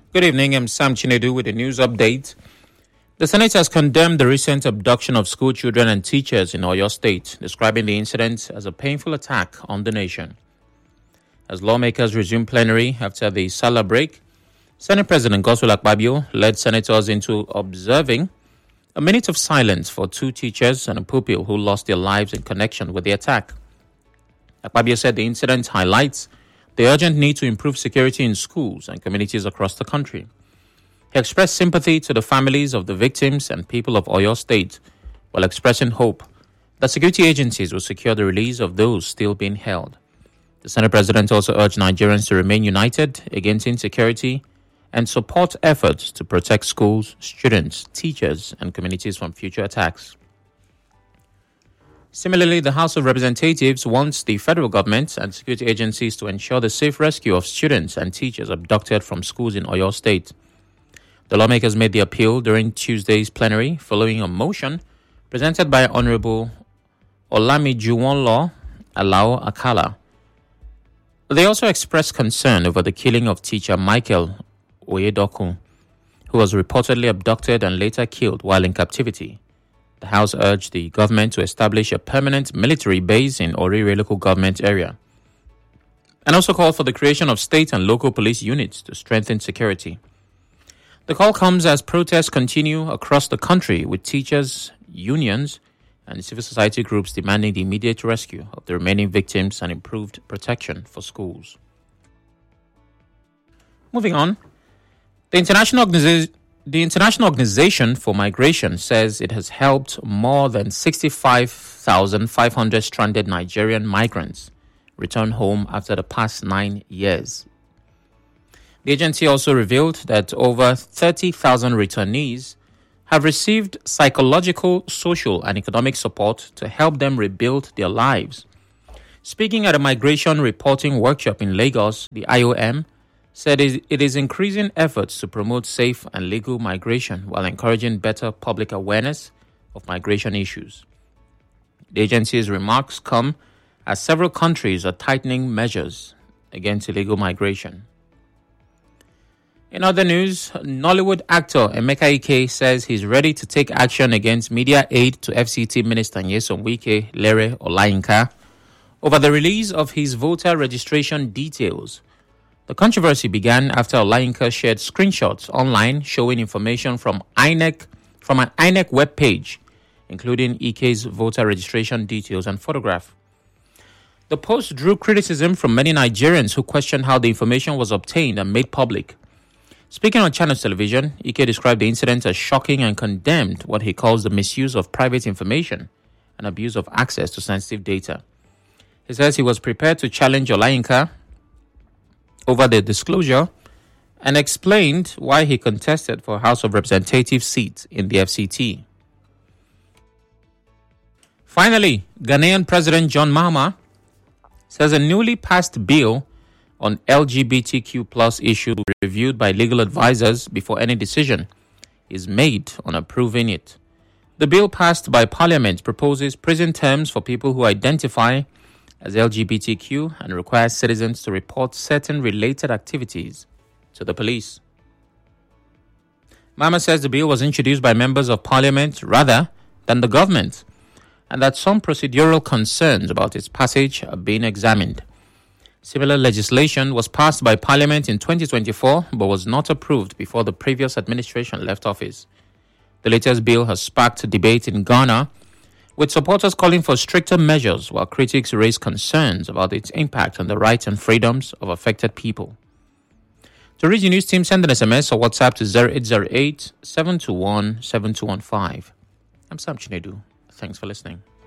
Good evening, I'm Sam Chinedu with a news update. The Senate has condemned the recent abduction of school children and teachers in Oyo State, describing the incident as a painful attack on the nation. As lawmakers resume plenary after the Salah break, Senate President Godswill Akpabio led senators into observing a minute of silence for two teachers and a pupil who lost their lives in connection with the attack. Akpabio said the incident highlights the urgent need to improve security in schools and communities across the country. He expressed sympathy to the families of the victims and people of Oyo State, while expressing hope that security agencies will secure the release of those still being held. The Senate President also urged Nigerians to remain united against insecurity and support efforts to protect schools, students, teachers, and communities from future attacks. Similarly, the House of Representatives wants the federal government and security agencies to ensure the safe rescue of students and teachers abducted from schools in Oyo State. The lawmakers made the appeal during Tuesday's plenary following a motion presented by Honorable Olamijuwonlo Alao Akala. They also expressed concern over the killing of teacher Michael Oyedokun, who was reportedly abducted and later killed while in captivity. The House urged the government to establish a permanent military base in Orire local government area and also called for the creation of state and local police units to strengthen security. The call comes as protests continue across the country, with teachers, unions, and civil society groups demanding the immediate rescue of the remaining victims and improved protection for schools. Moving on, the International Organization for Migration says it has helped more than 65,500 stranded Nigerian migrants return home after the past 9 years. The agency also revealed that over 30,000 returnees have received psychological, social, and economic support to help them rebuild their lives. Speaking at a migration reporting workshop in Lagos, the IOM said it is increasing efforts to promote safe and legal migration while encouraging better public awareness of migration issues. The agency's remarks come as several countries are tightening measures against illegal migration. In other news, Nollywood actor Emeka Ike says he's ready to take action against media aid to FCT Minister Nyesom Wike Lere Olayinka over the release of his voter registration details. The controversy began after Olayinka shared screenshots online showing information from an INEC webpage, including Ike's voter registration details and photograph. The post drew criticism from many Nigerians who questioned how the information was obtained and made public. Speaking on Channels Television, Ike described the incident as shocking and condemned what he calls the misuse of private information and abuse of access to sensitive data. He says he was prepared to challenge Olayinka over the disclosure and explained why he contested for House of Representatives seat in the FCT. Finally, Ghanaian President John Mahama says a newly passed bill on LGBTQ plus issue will be reviewed by legal advisors before any decision is made on approving it. The bill passed by Parliament proposes prison terms for people who identify as LGBTQ and requires citizens to report certain related activities to the police. Mahama says the bill was introduced by members of Parliament rather than the government, and that some procedural concerns about its passage are being examined. Similar legislation was passed by Parliament in 2024 but was not approved before the previous administration left office. The latest bill has sparked debate in Ghana, with supporters calling for stricter measures while critics raise concerns about its impact on the rights and freedoms of affected people. To reach the news team, send an SMS or WhatsApp to 0808 721 7215. I'm Sam Chinedu. Thanks for listening.